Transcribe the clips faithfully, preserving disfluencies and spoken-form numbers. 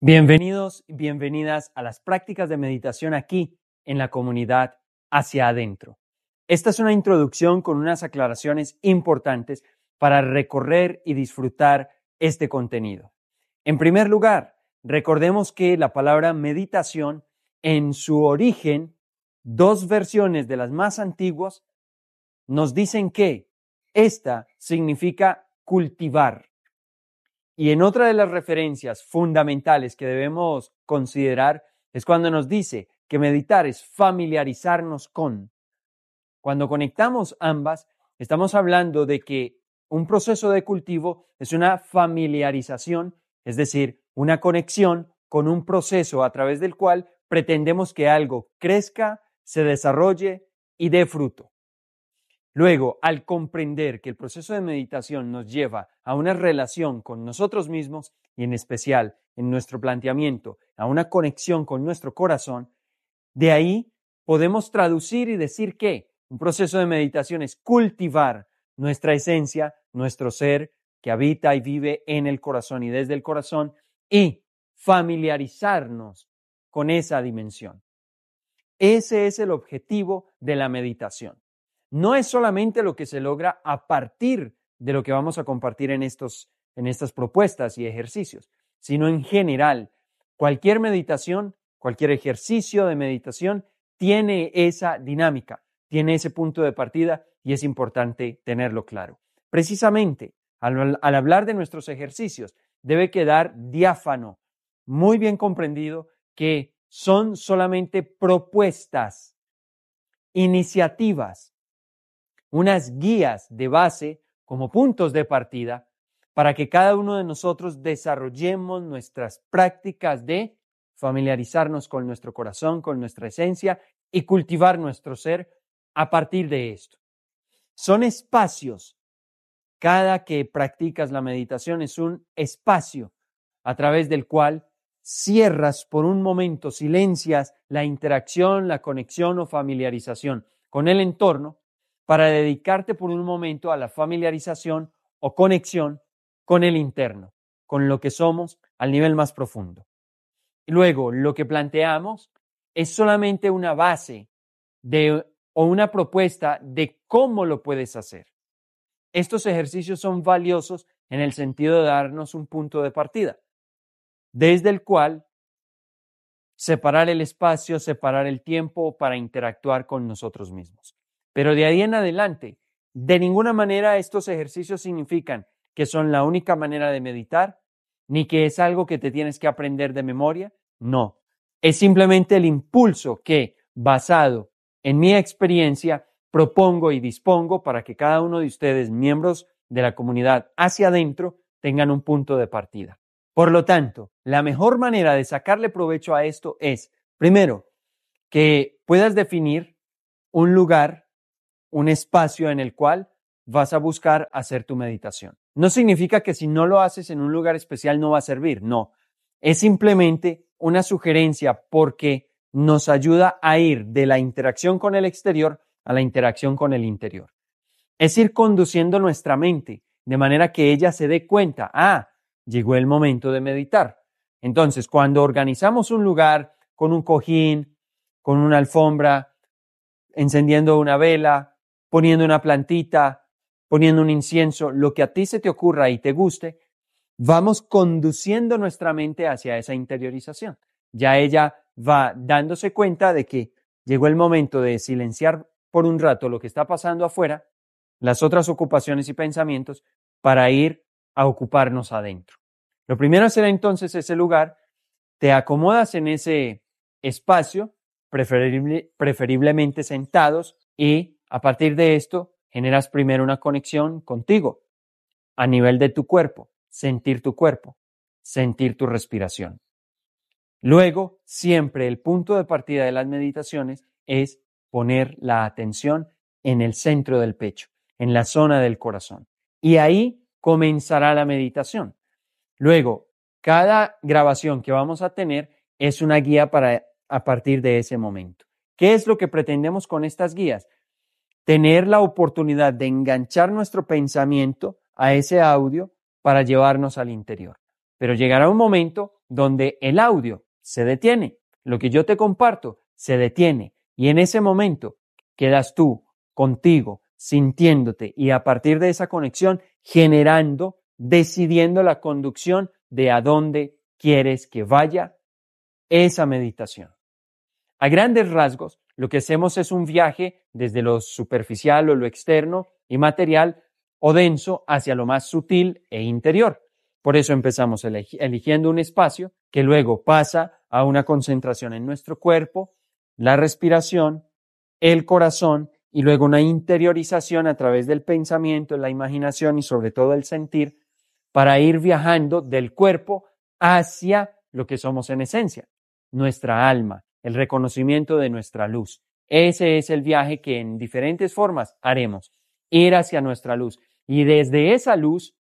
Bienvenidos y bienvenidas a las prácticas de meditación aquí en la comunidad Hacia Adentro. Esta es una introducción con unas aclaraciones importantes para recorrer y disfrutar este contenido. En primer lugar, recordemos que la palabra meditación, en su origen, dos versiones de las más antiguas nos dicen que esta significa cultivar. Y en otra de las referencias fundamentales que debemos considerar es cuando nos dice que meditar es familiarizarnos con. Cuando conectamos ambas, estamos hablando de que un proceso de cultivo es una familiarización, es decir, una conexión con un proceso a través del cual pretendemos que algo crezca, se desarrolle y dé fruto. Luego, al comprender que el proceso de meditación nos lleva a una relación con nosotros mismos y en especial en nuestro planteamiento, a una conexión con nuestro corazón, de ahí podemos traducir y decir que un proceso de meditación es cultivar nuestra esencia, nuestro ser que habita y vive en el corazón y desde el corazón y familiarizarnos con esa dimensión. Ese es el objetivo de la meditación. No es solamente lo que se logra a partir de lo que vamos a compartir en, estos, en estas propuestas y ejercicios, sino en general. Cualquier meditación, cualquier ejercicio de meditación tiene esa dinámica, tiene ese punto de partida y es importante tenerlo claro. Precisamente, al, al hablar de nuestros ejercicios, debe quedar diáfano, muy bien comprendido, que son solamente propuestas, iniciativas, unas guías de base como puntos de partida para que cada uno de nosotros desarrollemos nuestras prácticas de familiarizarnos con nuestro corazón, con nuestra esencia y cultivar nuestro ser a partir de esto. Son espacios. Cada que practicas la meditación es un espacio a través del cual cierras por un momento, silencias la interacción, la conexión o familiarización con el entorno para dedicarte por un momento a la familiarización o conexión con el interno, con lo que somos al nivel más profundo. Y luego, lo que planteamos es solamente una base de, o una propuesta de cómo lo puedes hacer. Estos ejercicios son valiosos en el sentido de darnos un punto de partida, desde el cual separar el espacio, separar el tiempo para interactuar con nosotros mismos. Pero de ahí en adelante, de ninguna manera estos ejercicios significan que son la única manera de meditar, ni que es algo que te tienes que aprender de memoria. No, es simplemente el impulso que, basado en mi experiencia, propongo y dispongo para que cada uno de ustedes, miembros de la comunidad Hacia Adentro, tengan un punto de partida. Por lo tanto, la mejor manera de sacarle provecho a esto es, primero, que puedas definir un lugar, un espacio en el cual vas a buscar hacer tu meditación. No significa que si no lo haces en un lugar especial no va a servir, no. Es simplemente una sugerencia porque nos ayuda a ir de la interacción con el exterior a la interacción con el interior. Es ir conduciendo nuestra mente de manera que ella se dé cuenta, ah, llegó el momento de meditar. Entonces, cuando organizamos un lugar con un cojín, con una alfombra, encendiendo una vela, poniendo una plantita, poniendo un incienso, lo que a ti se te ocurra y te guste, vamos conduciendo nuestra mente hacia esa interiorización. Ya ella va dándose cuenta de que llegó el momento de silenciar por un rato lo que está pasando afuera, las otras ocupaciones y pensamientos, para ir a ocuparnos adentro. Lo primero será entonces ese lugar, te acomodas en ese espacio, preferible, preferiblemente sentados, y a partir de esto generas primero una conexión contigo a nivel de tu cuerpo, sentir tu cuerpo, sentir tu respiración. Luego, siempre el punto de partida de las meditaciones es poner la atención en el centro del pecho, en la zona del corazón. Y ahí comenzará la meditación. Luego, cada grabación que vamos a tener es una guía para a partir de ese momento. ¿Qué es lo que pretendemos con estas guías? Tener la oportunidad de enganchar nuestro pensamiento a ese audio para llevarnos al interior. pero llegará un momento donde el audio se detiene, lo que yo te comparto se detiene y en ese momento quedas tú contigo, sintiéndote y a partir de esa conexión generando, decidiendo la conducción de a dónde quieres que vaya esa meditación. A grandes rasgos, lo que hacemos es un viaje desde lo superficial o lo externo y material o denso hacia lo más sutil e interior. Por eso empezamos eleg- eligiendo un espacio que luego pasa a una concentración en nuestro cuerpo, la respiración, el corazón y luego una interiorización a través del pensamiento, la imaginación y sobre todo el sentir para ir viajando del cuerpo hacia lo que somos en esencia, nuestra alma, el reconocimiento de nuestra luz. Ese es el viaje que en diferentes formas haremos, ir hacia nuestra luz y desde esa luz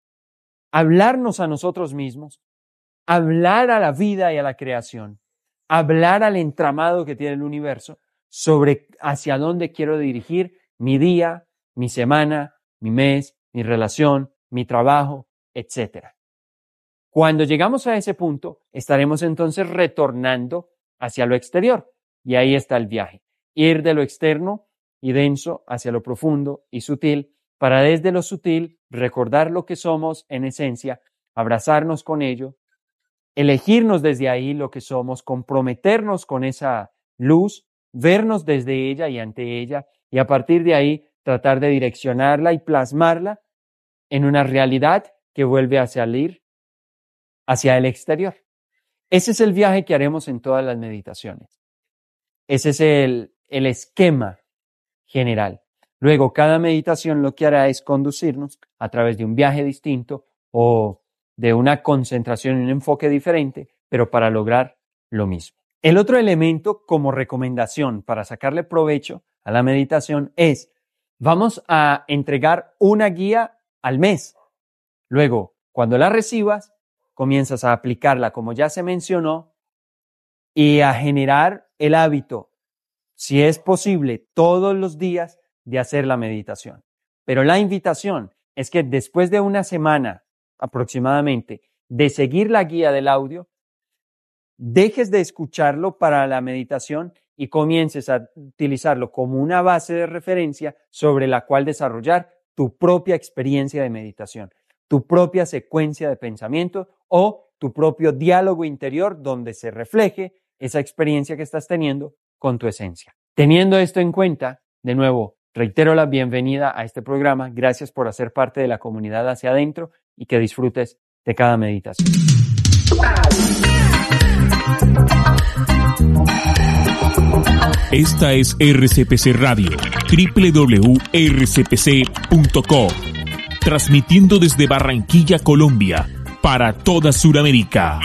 hablarnos a nosotros mismos, hablar a la vida y a la creación, hablar al entramado que tiene el universo sobre hacia dónde quiero dirigir mi día, mi semana, mi mes, mi relación, mi trabajo, etcétera. Cuando llegamos a ese punto, estaremos entonces retornando hacia lo exterior y ahí está el viaje, ir de lo externo y denso hacia lo profundo y sutil para desde lo sutil recordar lo que somos en esencia, abrazarnos con ello, elegirnos desde ahí lo que somos, comprometernos con esa luz, vernos desde ella y ante ella y a partir de ahí tratar de direccionarla y plasmarla en una realidad que vuelve a salir hacia el exterior. Ese es el viaje que haremos en todas las meditaciones. Ese es el, el esquema general. Luego, cada meditación lo que hará es conducirnos a través de un viaje distinto o de una concentración y un enfoque diferente, pero para lograr lo mismo. El otro elemento como recomendación para sacarle provecho a la meditación es, vamos a entregar una guía al mes. Luego, cuando la recibas, comienzas a aplicarla como ya se mencionó y a generar el hábito, si es posible, todos los días de hacer la meditación. Pero la invitación es que después de una semana aproximadamente de seguir la guía del audio, dejes de escucharlo para la meditación y comiences a utilizarlo como una base de referencia sobre la cual desarrollar tu propia experiencia de meditación, tu propia secuencia de pensamiento o tu propio diálogo interior donde se refleje esa experiencia que estás teniendo con tu esencia. Teniendo esto en cuenta, de nuevo, reitero la bienvenida a este programa. Gracias por hacer parte de la comunidad Hacia Adentro y que disfrutes de cada meditación. Esta es R C P C Radio, doble u doble u doble u punto r c p c punto co, transmitiendo desde Barranquilla, Colombia, para toda Sudamérica.